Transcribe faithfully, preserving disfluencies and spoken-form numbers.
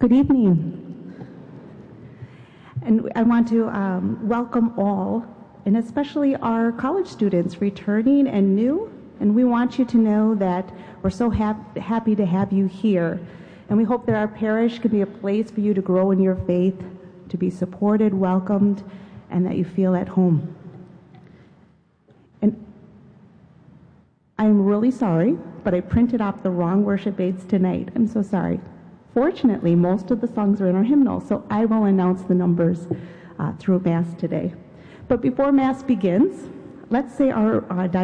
Good evening. And I want to um, welcome all, and especially our college students returning and new. And we want you to know that we're so hap- happy to have you here. And we hope that our parish can be a place for you to grow in your faith, to be supported, welcomed, and that you feel at home. And I'm really sorry, but I printed off the wrong worship aids tonight. I'm so sorry. Fortunately, most of the songs are in our hymnal, so I will announce the numbers uh, through Mass today. But before Mass begins, let's say our uh,